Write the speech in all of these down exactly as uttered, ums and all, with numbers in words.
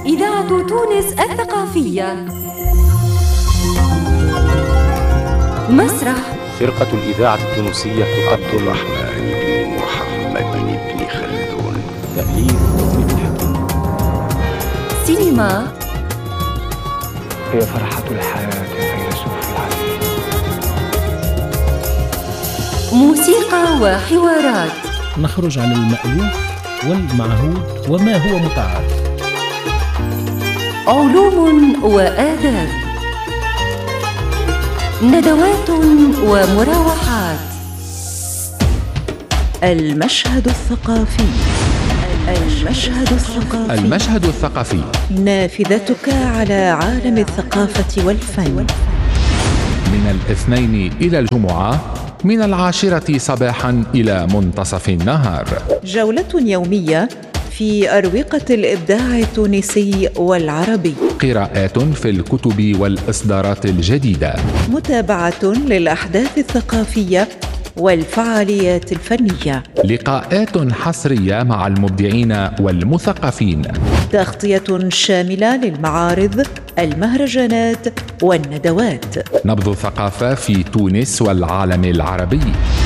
إذاعة تونس الثقافية. مسرح فرقة الإذاعة التونسية عبد الرحمن بن محمد بن خلدون. تأليف سينما هي فرحة الحياة فيلسوف العزيز. موسيقى وحوارات، نخرج عن المألوف والمعهود وما هو متعارف. علوم وآداب، ندوات ومراوحات. المشهد الثقافي. المشهد الثقافي. المشهد الثقافي، نافذتك على عالم الثقافة والفن. من الاثنين إلى الجمعة، من العاشرة صباحا إلى منتصف النهار. جولة يومية في أروقة الإبداع التونسي والعربي. قراءات في الكتب والإصدارات الجديدة. متابعة للأحداث الثقافية والفعاليات الفنية. لقاءات حصرية مع المبدعين والمثقفين. تغطية شاملة للمعارض، المهرجانات والندوات. نبض الثقافة في تونس والعالم العربي.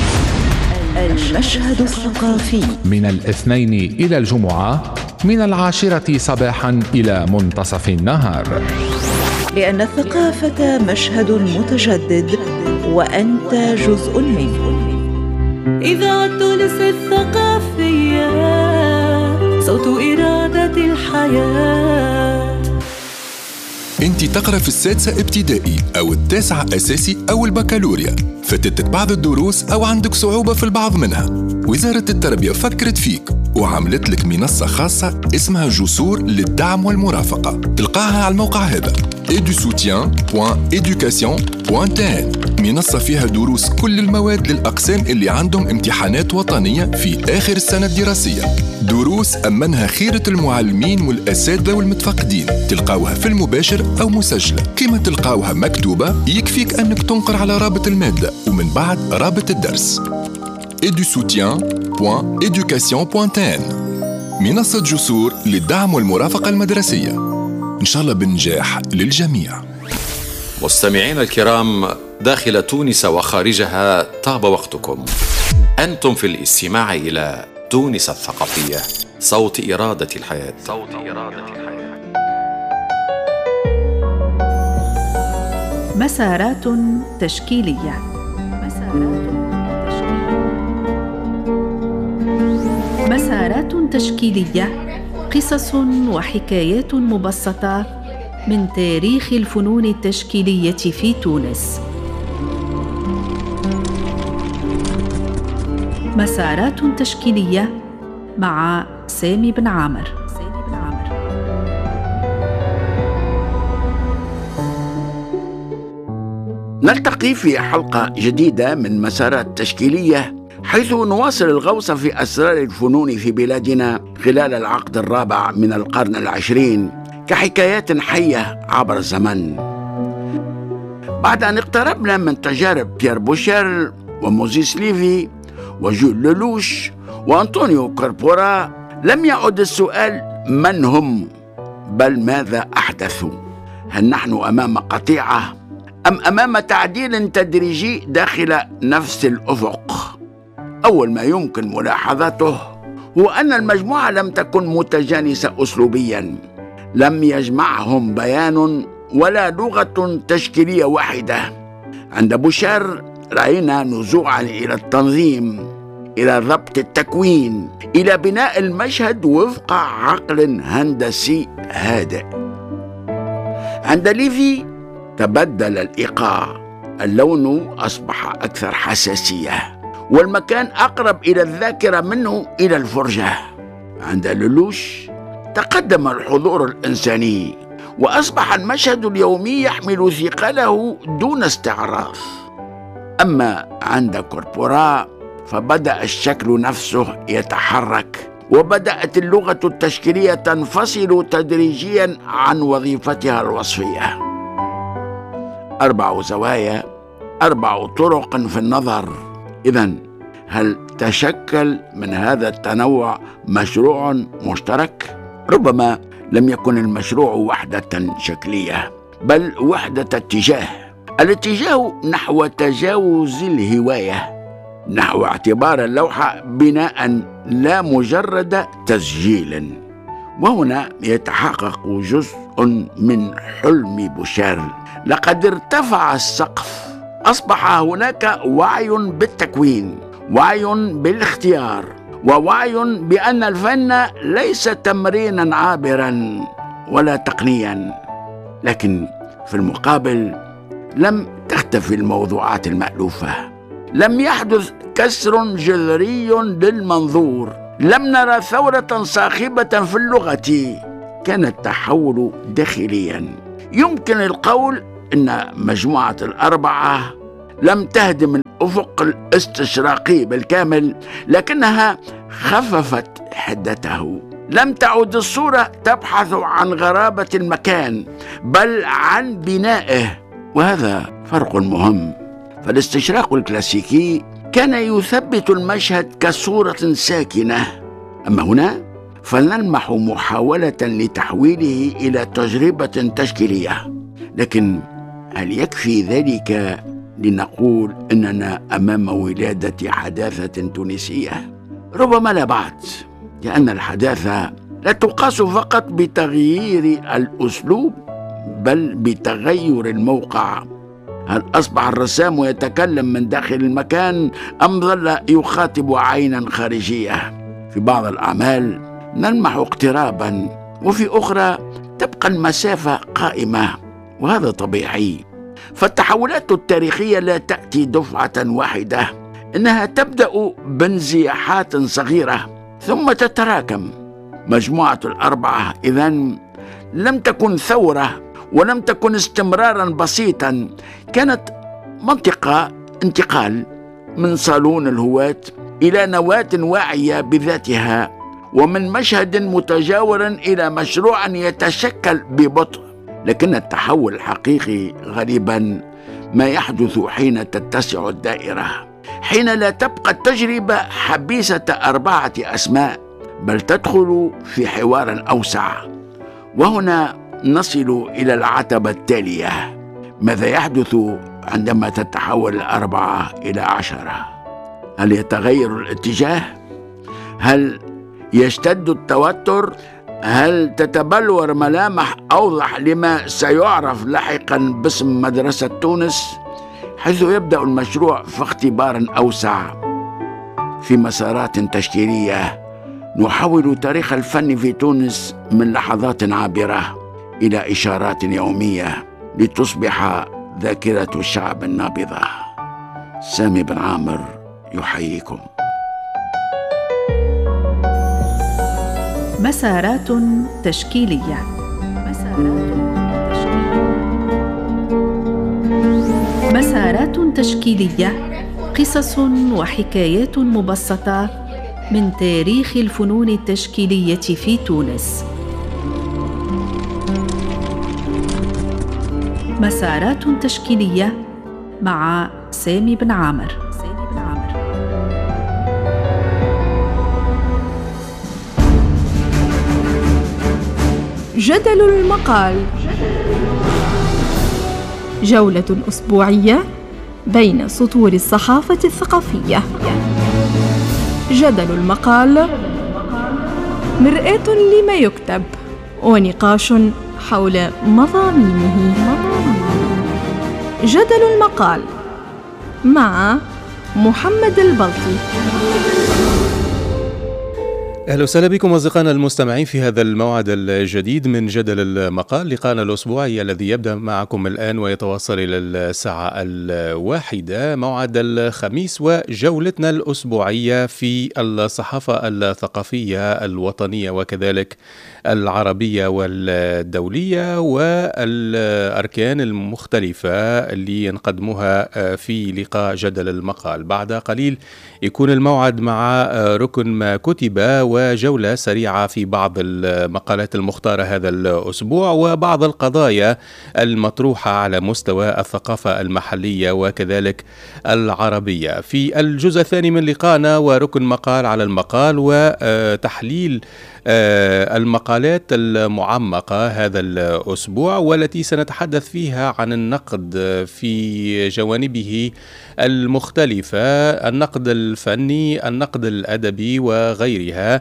المشهد الثقافي، من الاثنين إلى الجمعة، من العاشرة صباحا إلى منتصف النهار. لأن الثقافة مشهد متجدد وأنت جزء منه. إذاعة تونس الثقافية، صوت إرادة الحياة. انت تقرأ في السادسة ابتدائي أو التاسعة أساسي أو البكالوريا، فاتتك بعض الدروس أو عندك صعوبة في البعض منها. وزارة التربية فكرت فيك وعملت لك منصة خاصة اسمها جسور للدعم والمرافقة. تلقاها على الموقع هذا ايدو سوتيان دوت إيدوكاسيون دوت تي إن. منصة فيها دروس كل المواد للأقسام اللي عندهم امتحانات وطنية في آخر السنة الدراسية. دروس أمنها خيرة المعلمين والأساتذة والمتفقدين. تلقاوها في المباشر أو مسجلة. كما تلقاوها مكتوبة يكفيك أنك تنقر على رابط المادة ومن بعد رابط الدرس ايدو سوتيان دوت إيدوكاسيون دوت تي إن. منصة جسور للدعم والمرافقة المدرسية، إن شاء الله بالنجاح للجميع. مستمعين الكرام داخل تونس وخارجها، طاب وقتكم. أنتم في الاستماع إلى تونس الثقافية، صوت إرادة الحياة. صوت إرادة الحياة. مسارات تشكيلية. مسارات تشكيلية. مسارات تشكيلية، قصص وحكايات مبسطة من تاريخ الفنون التشكيلية في تونس. مسارات تشكيلية مع سامي بن عامر. نلتقي في حلقة جديدة من مسارات تشكيلية، حيث نواصل الغوص في أسرار الفنون في بلادنا خلال العقد الرابع من القرن العشرين كحكايات حية عبر الزمن. بعد أن اقتربنا من تجارب بيير بوشير وموزيس ليفي وجول لولوش وأنطونيو كوربورا، لم يعد السؤال من هم، بل ماذا أحدثوا. هل نحن أمام قطيعة أم أمام تعديل تدريجي داخل نفس الأفق؟ أول ما يمكن ملاحظته هو أن المجموعة لم تكن متجانسة أسلوبياً، لم يجمعهم بيان ولا لغة تشكيلية واحدة. عند بوشير رأينا نزوعاً إلى التنظيم، إلى ضبط التكوين، إلى بناء المشهد وفق عقل هندسي هادئ. عند ليفي تبدل الإيقاع، اللون أصبح أكثر حساسية والمكان أقرب إلى الذاكرة منه إلى الفرجة. عند لولوش تقدم الحضور الإنساني وأصبح المشهد اليومي يحمل ثقله دون استعراض. أما عند كوربورا فبدأ الشكل نفسه يتحرك، وبدأت اللغة التشكيلية تنفصل تدريجيا عن وظيفتها الوصفية. أربع زوايا، أربع طرق في النظر. إذن هل تشكل من هذا التنوع مشروع مشترك؟ ربما لم يكن المشروع وحدة شكلية بل وحدة اتجاه، الاتجاه نحو تجاوز الهواية، نحو اعتبار اللوحة بناء لا مجرد تسجيل. وهنا يتحقق جزء من حلم بوشار. لقد ارتفع السقف، أصبح هناك وعي بالتكوين، وعي بالاختيار، ووعي بأن الفن ليس تمرينا عابرا ولا تقنيا. لكن في المقابل لم تختفي الموضوعات المألوفة، لم يحدث كسر جذري للمنظور، لم نرى ثورة صاخبة في اللغة، كان التحول داخليا. يمكن القول إن مجموعة الأربعة لم تهدم الأفق الاستشراقي بالكامل، لكنها خففت حدته. لم تعد الصورة تبحث عن غرابة المكان بل عن بنائه، وهذا فرق مهم. فالاستشراق الكلاسيكي كان يثبت المشهد كصورة ساكنة، أما هنا فنلمح محاولة لتحويله إلى تجربة تشكيلية. لكن هل يكفي ذلك لنقول إننا أمام ولادة حداثة تونسية؟ ربما لا بعد، لأن الحداثة لا تقاس فقط بتغيير الأسلوب بل بتغير الموقع. هل أصبح الرسام يتكلم من داخل المكان أم ظل يخاطب عينا خارجية؟ في بعض الأعمال نلمح اقترابا، وفي أخرى تبقى المسافة قائمة، وهذا طبيعي. فالتحولات التاريخية لا تأتي دفعة واحدة، إنها تبدأ بانزياحات صغيرة ثم تتراكم. مجموعة الأربعة إذن لم تكن ثورة ولم تكن استمرارا بسيطا، كانت منطقة انتقال من صالون الهواة إلى نواة واعية بذاتها، ومن مشهد متجاور إلى مشروع يتشكل ببطء. لكن التحول الحقيقي غالبا ما يحدث حين تتسع الدائرة، حين لا تبقى التجربة حبيسة أربعة أسماء بل تدخل في حوار أوسع. وهنا نصل إلى العتبة التالية: ماذا يحدث عندما تتحول الأربعة إلى عشرة؟ هل يتغير الاتجاه؟ هل يشتد التوتر؟ هل تتبلور ملامح أوضح لما سيعرف لاحقا باسم مدرسة تونس، حيث يبدأ المشروع في اختبار أوسع في مسارات تشكيلية؟ نحول تاريخ الفن في تونس من لحظات عابرة إلى إشارات يومية لتصبح ذاكرة الشعب النابضة. سامي بن عامر يحييكم. مسارات تشكيلية. مسارات تشكيلية. مسارات تشكيلية، قصص وحكايات مبسطة من تاريخ الفنون التشكيلية في تونس. مسارات تشكيلية مع سامي بن عامر. جدل المقال، جولة أسبوعية بين سطور الصحافة الثقافية. جدل المقال مرآة لما يكتب ونقاش حول مضامينه. جدل المقال مع محمد البلطي. أهلا وسهلا بكم أصدقائنا المستمعين في هذا الموعد الجديد من جدل المقال، لقاءنا الأسبوعي الذي يبدأ معكم الآن ويتواصل إلى الساعة الواحدة، موعد الخميس، وجولتنا الأسبوعية في الصحافة الثقافية الوطنية وكذلك العربية والدولية والأركان المختلفة اللي نقدمها في لقاء جدل المقال. بعد قليل يكون الموعد مع ركن ما كتب وجولة سريعة في بعض المقالات المختارة هذا الأسبوع وبعض القضايا المطروحة على مستوى الثقافة المحلية وكذلك العربية. في الجزء الثاني من لقائنا وركن مقال على المقال وتحليل المقالات المعمقة هذا الأسبوع، والتي سنتحدث فيها عن النقد في جوانبه المختلفة، النقد الفني، النقد الأدبي وغيرها.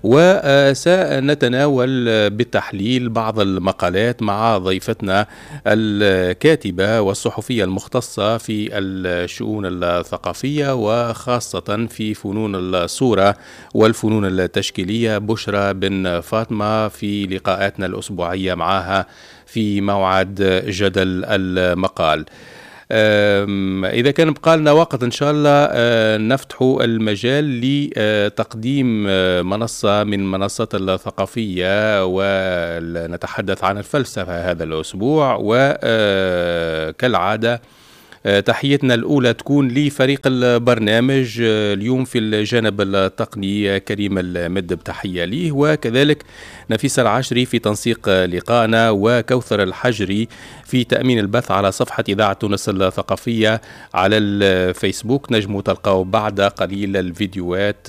وسنتناول بالتحليل بعض المقالات مع ضيفتنا الكاتبة والصحفية المختصة في الشؤون الثقافية وخاصة في فنون الصورة والفنون التشكيلية، بشرى بن فاطمة، في لقاءاتنا الأسبوعية معها في موعد جدل المقال. إذا كان بقى لنا وقت إن شاء الله نفتح المجال لتقديم منصة من منصات الثقافية ونتحدث عن الفلسفة هذا الأسبوع. وكالعادة تحيتنا الأولى تكون لفريق البرنامج اليوم في الجانب التقني، كريم المد بتحية ليه، وكذلك نفيس العشري في تنسيق لقائنا، وكوثر الحجري في تأمين البث على صفحة إذاعة تونس الثقافية على الفيسبوك. نجموا تلقاو بعد قليل الفيديوهات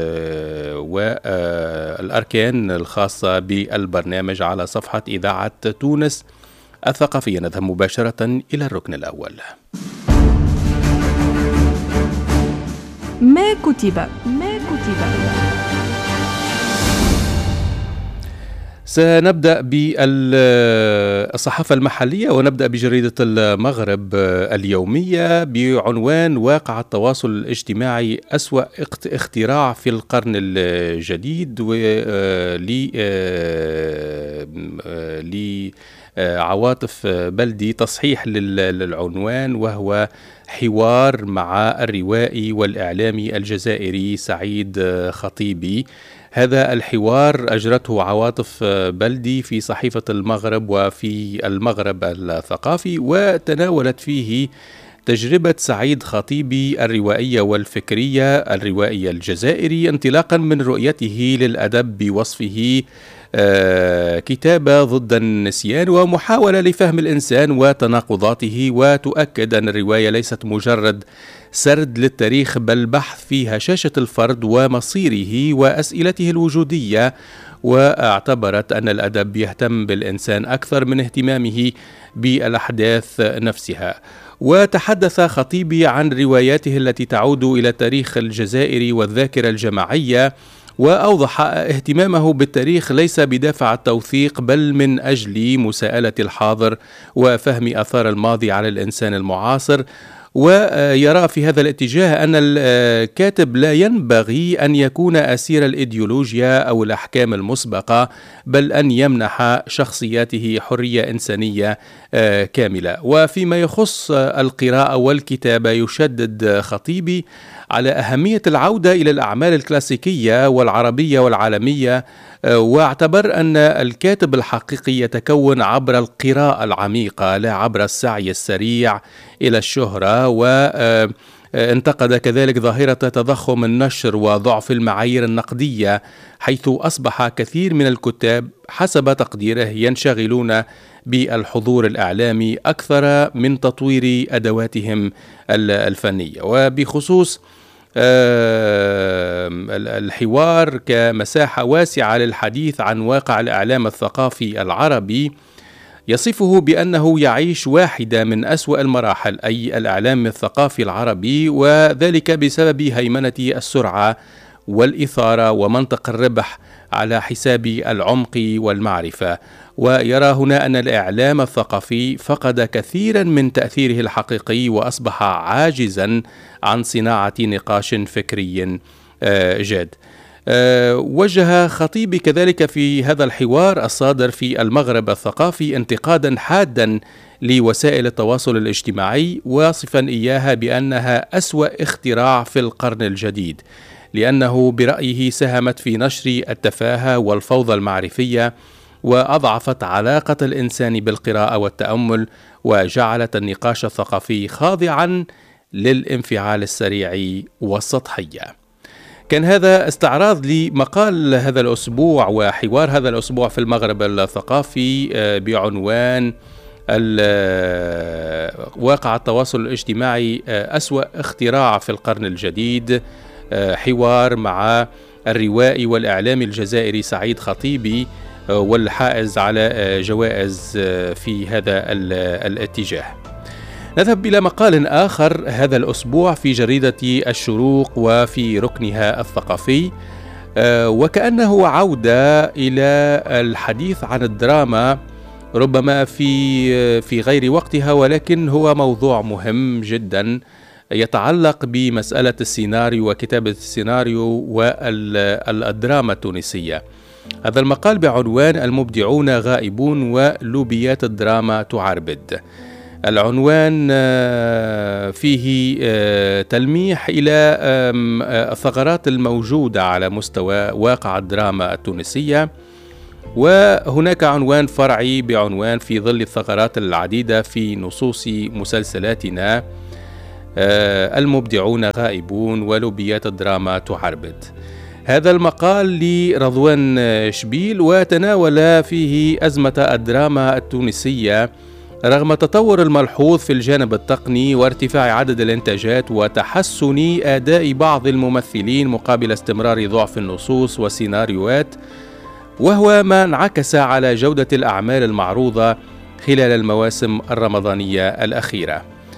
والأركان الخاصة بالبرنامج على صفحة إذاعة تونس الثقافية. نذهب مباشرة إلى الركن الأول. ما كتب ما كتب سنبدأ بالصحافة المحلية، ونبدأ بجريدة المغرب اليومية بعنوان واقع التواصل الاجتماعي أسوأ اختراع في القرن الجديد، ل عواطف بلدي تصحيح للعنوان، وهو حوار مع الروائي والإعلامي الجزائري سعيد خطيبي. هذا الحوار أجرته عواطف بلدي في صحيفة المغرب وفي المغرب الثقافي، وتناولت فيه تجربة سعيد خطيبي الروائية والفكرية، الروائي الجزائري، انطلاقا من رؤيته للأدب بوصفه آه كتابة ضد النسيان ومحاولة لفهم الإنسان وتناقضاته، وتؤكد أن الرواية ليست مجرد سرد للتاريخ بل بحث في هشاشة الفرد ومصيره وأسئلته الوجودية، واعتبرت أن الأدب يهتم بالإنسان أكثر من اهتمامه بالأحداث نفسها. وتحدث خطيبي عن رواياته التي تعود إلى التاريخ الجزائري والذاكرة الجماعية، وأوضح اهتمامه بالتاريخ ليس بدافع التوثيق بل من أجل مساءلة الحاضر وفهم آثار الماضي على الإنسان المعاصر. ويرى في هذا الاتجاه أن الكاتب لا ينبغي أن يكون أسير الإيديولوجيا أو الأحكام المسبقة، بل أن يمنح شخصياته حرية إنسانية كاملة. وفيما يخص القراءة والكتابة، يشدد خطيبي على أهمية العودة إلى الأعمال الكلاسيكية والعربية والعالمية، واعتبر أن الكاتب الحقيقي يتكون عبر القراءة العميقة لا عبر السعي السريع إلى الشهرة. وانتقد كذلك ظاهرة تضخم النشر وضعف المعايير النقدية، حيث أصبح كثير من الكتاب حسب تقديره ينشغلون بالحضور الإعلامي أكثر من تطوير أدواتهم الفنية. وبخصوص الحوار كمساحة واسعة للحديث عن واقع الإعلام الثقافي العربي، يصفه بأنه يعيش واحدة من أسوأ المراحل، أي الإعلام الثقافي العربي، وذلك بسبب هيمنة السرعة والإثارة ومنطق الربح على حساب العمق والمعرفة. ويرى هنا أن الإعلام الثقافي فقد كثيرا من تأثيره الحقيقي وأصبح عاجزا عن صناعة نقاش فكري جاد. وجه خطيبي كذلك في هذا الحوار الصادر في المغرب الثقافي انتقادا حادا لوسائل التواصل الاجتماعي، واصفا إياها بأنها أسوأ اختراع في القرن الجديد، لأنه برأيه ساهمت في نشر التفاهة والفوضى المعرفية، وأضعفت علاقة الإنسان بالقراءة والتأمل، وجعلت النقاش الثقافي خاضعا للانفعال السريع والسطحية. كان هذا استعراض لمقال هذا الأسبوع وحوار هذا الأسبوع في المغرب الثقافي بعنوان واقع التواصل الاجتماعي أسوأ اختراع في القرن الجديد، حوار مع الروائي والإعلامي الجزائري سعيد خطيبي، والحائز على جوائز في هذا الاتجاه. نذهب إلى مقال آخر هذا الأسبوع في جريدة الشروق وفي ركنها الثقافي، وكأنه عودة إلى الحديث عن الدراما، ربما في في غير وقتها، ولكن هو موضوع مهم جدا يتعلق بمسألة السيناريو وكتابة السيناريو والدراما التونسية. هذا المقال بعنوان المبدعون غائبون ولوبيات الدراما تعربد. العنوان فيه تلميح إلى الثغرات الموجودة على مستوى واقع الدراما التونسية، وهناك عنوان فرعي بعنوان في ظل الثغرات العديدة في نصوص مسلسلاتنا المبدعون غائبون ولوبيات الدراما تعربد. هذا المقال لرضوان شبيل، وتناول فيه أزمة الدراما التونسية رغم التطور الملحوظ في الجانب التقني وارتفاع عدد الإنتاجات وتحسن أداء بعض الممثلين مقابل استمرار ضعف النصوص والسيناريوهات، وهو ما انعكس على جودة الأعمال المعروضة خلال المواسم الرمضانية الأخيرة.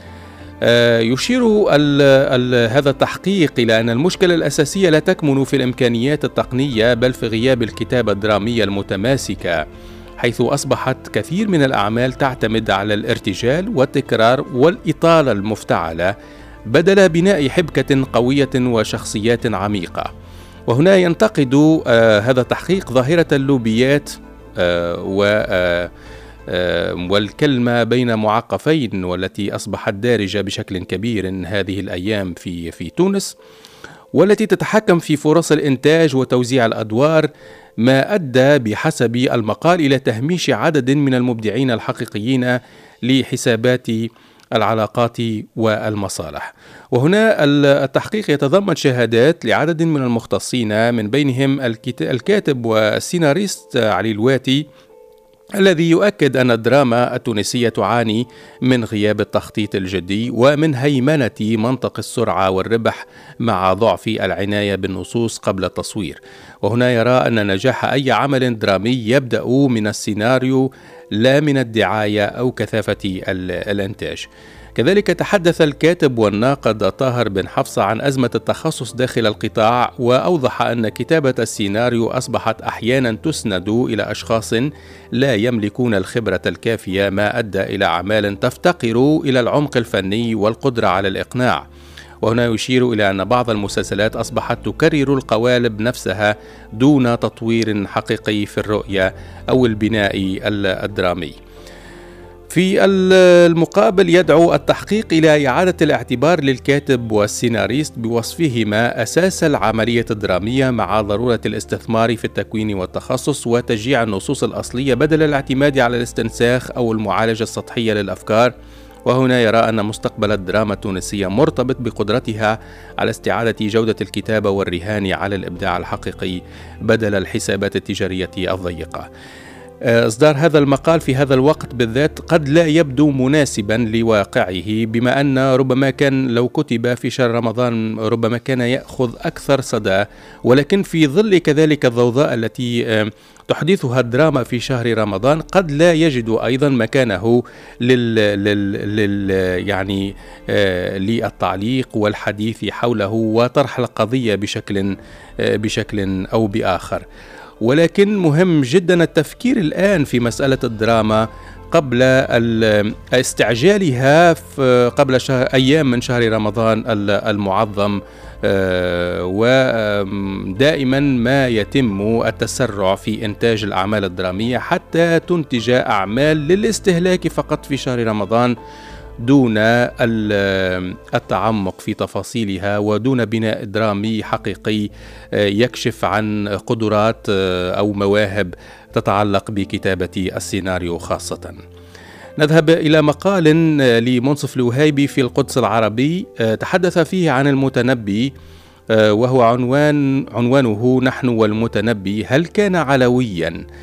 يشير ال ال هذا التحقيق إلى أن المشكلة الأساسية لا تكمن في الإمكانيات التقنية بل في غياب الكتابة الدرامية المتماسكة، حيث أصبحت كثير من الأعمال تعتمد على الارتجال والتكرار والإطالة المفتعلة بدل بناء حبكة قوية وشخصيات عميقة. وهنا ينتقد آه هذا التحقيق ظاهرة اللوبيات آه و آه والكلمة بين معقفين، والتي أصبحت دارجة بشكل كبير هذه الأيام في في تونس، والتي تتحكم في فرص الإنتاج وتوزيع الأدوار، ما أدى بحسب المقال إلى تهميش عدد من المبدعين الحقيقيين لحسابات العلاقات والمصالح. وهنا التحقيق يتضمن شهادات لعدد من المختصين، من بينهم الكاتب والسيناريست علي الواتي، الذي يؤكد أن الدراما التونسية تعاني من غياب التخطيط الجدي ومن هيمنة منطق السرعة والربح مع ضعف العناية بالنصوص قبل التصوير. وهنا يرى أن نجاح أي عمل درامي يبدأ من السيناريو لا من الدعاية أو كثافة الإنتاج. كذلك تحدث الكاتب والناقد طاهر بن حفصة عن أزمة التخصص داخل القطاع، وأوضح أن كتابة السيناريو أصبحت أحيانا تسند إلى أشخاص لا يملكون الخبرة الكافية، ما أدى إلى أعمال تفتقر إلى العمق الفني والقدرة على الإقناع. وهنا يشير إلى أن بعض المسلسلات أصبحت تكرر القوالب نفسها دون تطوير حقيقي في الرؤية أو البناء الدرامي. في المقابل يدعو التحقيق إلى إعادة الاعتبار للكاتب والسيناريست بوصفهما أساس العملية الدرامية، مع ضرورة الاستثمار في التكوين والتخصص وتشجيع النصوص الأصلية بدل الاعتماد على الاستنساخ أو المعالجة السطحية للأفكار. وهنا يرى أن مستقبل الدراما التونسية مرتبط بقدرتها على استعادة جودة الكتابة والرهان على الإبداع الحقيقي بدل الحسابات التجارية الضيقة. إصدار هذا المقال في هذا الوقت بالذات قد لا يبدو مناسبا لواقعه، بما أن ربما كان لو كتب في شهر رمضان ربما كان يأخذ أكثر صدى، ولكن في ظل كذلك الضوضاء التي تحدثها الدراما في شهر رمضان قد لا يجد أيضا مكانه لل, لل... لل... يعني آه للتعليق والحديث حوله وطرح القضية بشكل آه بشكل أو بآخر. ولكن مهم جدا التفكير الآن في مسألة الدراما قبل استعجالها قبل شهر أيام من شهر رمضان المعظم، ودائما ما يتم التسرع في إنتاج الأعمال الدرامية حتى تنتج أعمال للاستهلاك فقط في شهر رمضان دون التعمق في تفاصيلها ودون بناء درامي حقيقي يكشف عن قدرات أو مواهب تتعلق بكتابة السيناريو خاصة. نذهب إلى مقال لمنصف الوهيبي في القدس العربي تحدث فيه عن المتنبي، وهو عنوان عنوانه نحن والمتنبي هل كان علويا؟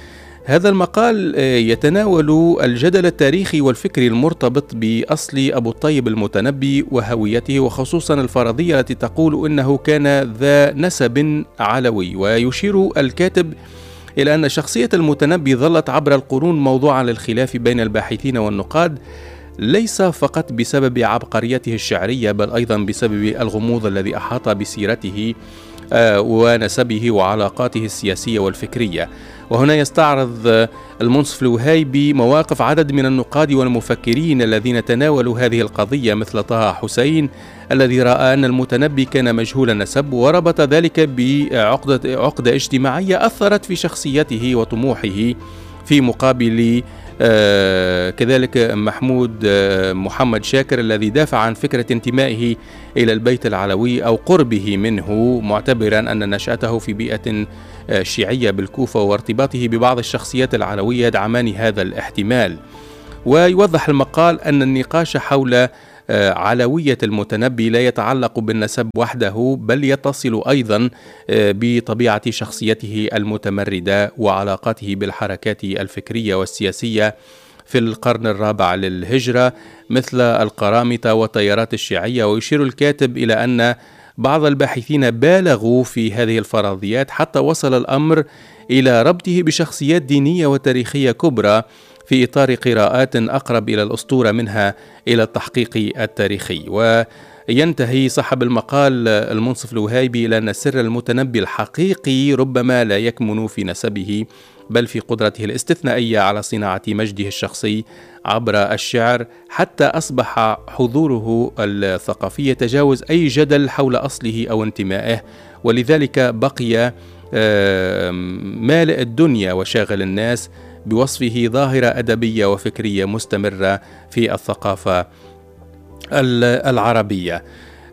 هذا المقال يتناول الجدل التاريخي والفكري المرتبط بأصل أبو الطيب المتنبي وهويته، وخصوصا الفرضية التي تقول إنه كان ذا نسب علوي. ويشير الكاتب إلى أن شخصية المتنبي ظلت عبر القرون موضوعا للخلاف بين الباحثين والنقاد، ليس فقط بسبب عبقريته الشعرية بل أيضا بسبب الغموض الذي أحاط بسيرته ونسبه وعلاقاته السياسية والفكرية. وهنا يستعرض المنصف الوهيبي مواقف عدد من النقاد والمفكرين الذين تناولوا هذه القضية، مثل طه حسين الذي رأى أن المتنبي كان مجهول النسب، وربط ذلك بعقدة عقدة اجتماعية أثرت في شخصيته وطموحه، في مقابل آه كذلك محمود آه محمد شاكر الذي دافع عن فكرة انتمائه إلى البيت العلوي أو قربه منه، معتبرا أن نشأته في بيئة آه شيعية بالكوفة وارتباطه ببعض الشخصيات العلوية يدعمان هذا الاحتمال. ويوضح المقال أن النقاش حول علوية المتنبي لا يتعلق بالنسب وحده، بل يتصل أيضا بطبيعة شخصيته المتمردة وعلاقاته بالحركات الفكرية والسياسية في القرن الرابع للهجرة مثل القرامطة والتيارات الشيعية. ويشير الكاتب إلى أن بعض الباحثين بالغوا في هذه الفرضيات حتى وصل الأمر إلى ربطه بشخصيات دينية وتاريخية كبرى في إطار قراءات أقرب إلى الأسطورة منها إلى التحقيق التاريخي. وينتهي صاحب المقال المنصف الوهيبي إلى أن سر المتنبي الحقيقي ربما لا يكمن في نسبه بل في قدرته الاستثنائية على صناعة مجده الشخصي عبر الشعر، حتى أصبح حضوره الثقافي يتجاوز أي جدل حول أصله أو انتمائه، ولذلك بقي مالئ الدنيا وشاغل الناس بوصفه ظاهرة أدبية وفكرية مستمرة في الثقافة العربية.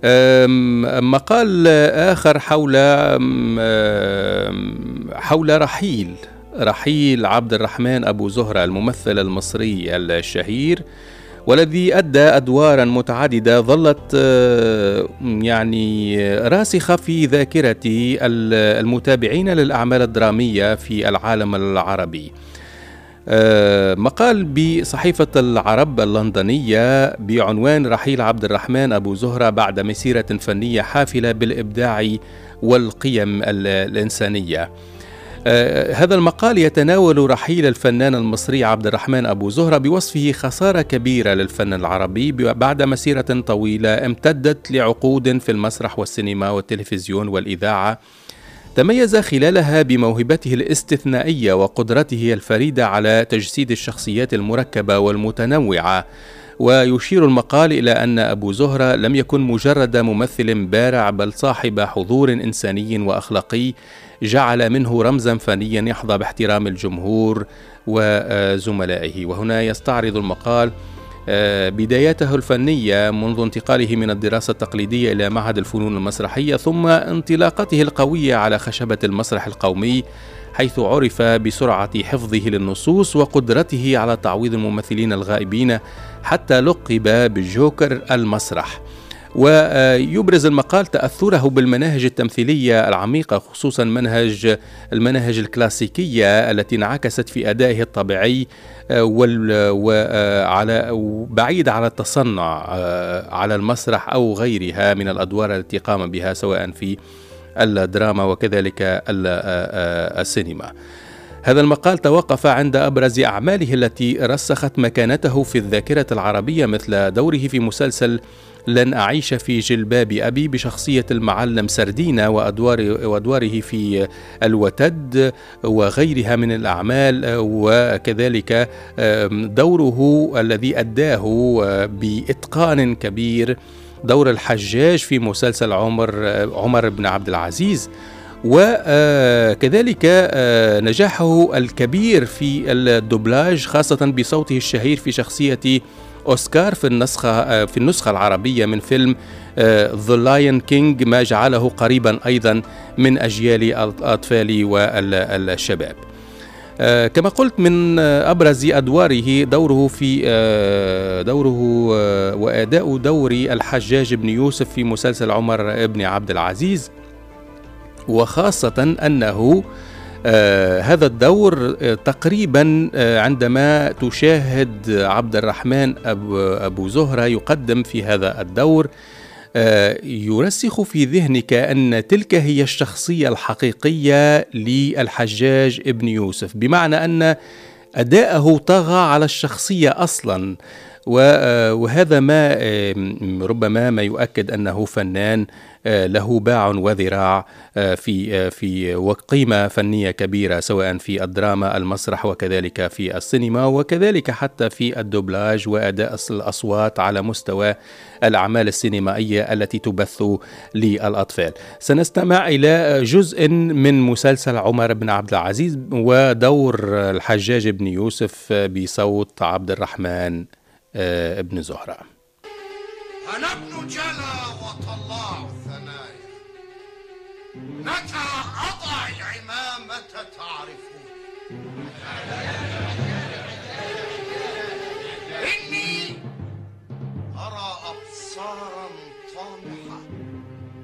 مقال آخر حول حول رحيل رحيل عبد الرحمن أبو زهرة الممثل المصري الشهير، والذي أدى أدوارا متعددة ظلت يعني راسخة في ذاكرة المتابعين للأعمال الدرامية في العالم العربي. مقال بصحيفة العرب اللندنية بعنوان رحيل عبد الرحمن أبو زهرة بعد مسيرة فنية حافلة بالإبداع والقيم الإنسانية. هذا المقال يتناول رحيل الفنان المصري عبد الرحمن أبو زهرة بوصفه خسارة كبيرة للفن العربي بعد مسيرة طويلة امتدت لعقود في المسرح والسينما والتلفزيون والإذاعة، تميز خلالها بموهبته الاستثنائية وقدرته الفريدة على تجسيد الشخصيات المركبة والمتنوعة. ويشير المقال إلى أن أبو زهرة لم يكن مجرد ممثل بارع بل صاحب حضور إنساني وأخلاقي جعل منه رمزا فنيا يحظى باحترام الجمهور وزملائه. وهنا يستعرض المقال بداياته الفنية منذ انتقاله من الدراسة التقليدية إلى معهد الفنون المسرحية، ثم انطلاقته القوية على خشبة المسرح القومي، حيث عرف بسرعة حفظه للنصوص وقدرته على تعويض الممثلين الغائبين، حتى لقب بالجوكر المسرح. ويبرز المقال تأثره بالمناهج التمثيلية العميقة، خصوصا منهج المناهج الكلاسيكية التي انعكست في أدائه الطبيعي وعلى بعيد على التصنع على المسرح أو غيرها من الأدوار التي قام بها سواء في الدراما وكذلك السينما. هذا المقال توقف عند أبرز أعماله التي رسخت مكانته في الذاكرة العربية، مثل دوره في مسلسل لن أعيش في جلباب أبي بشخصية المعلم سردينة، وأدوار وأدواره في الوتد وغيرها من الأعمال، وكذلك دوره الذي أداه بإتقان كبير دور الحجاج في مسلسل عمر عمر بن عبد العزيز، وكذلك نجاحه الكبير في الدوبلاج خاصة بصوته الشهير في شخصية أوسكار في النسخة في النسخة العربية من فيلم The Lion King، ما جعله قريبا أيضا من أجيال الأطفال والشباب. كما قلت من أبرز أدواره دوره في دوره وأداء دور الحجاج بن يوسف في مسلسل عمر بن عبد العزيز، وخاصة أنه آه هذا الدور آه تقريبا آه عندما تشاهد عبد الرحمن أبو, أبو زهرة يقدم في هذا الدور آه يرسخ في ذهنك أن تلك هي الشخصية الحقيقية للحجاج ابن يوسف، بمعنى أن أداءه طغى على الشخصية أصلا، وهذا ما ربما ما يؤكد أنه فنان له باع وذراع في في وقيمة فنية كبيرة، سواء في الدراما، المسرح، وكذلك في السينما، وكذلك حتى في الدوبلاج وأداء الأصوات على مستوى الأعمال السينمائية التي تبث للأطفال. سنستمع إلى جزء من مسلسل عمر بن عبد العزيز ودور الحجاج بن يوسف بصوت عبد الرحمن ابن زهرة. أنا ابن جلا وطلاع الثنايا، متى أضع العمامة تعرفون.